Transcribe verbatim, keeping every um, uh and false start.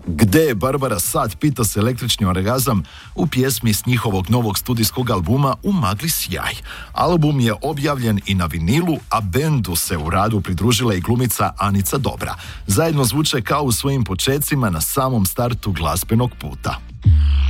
Gde je Barbara sad, pita se električni orgazam u pjesmi s njihovog novog studijskog albuma U magli sjaj. Album je objavljen i na vinilu, a bendu se u radu pridružila i glumica Anica Dobra. Zajedno zvuče kao u svojim počecima na samom startu glazbenog puta.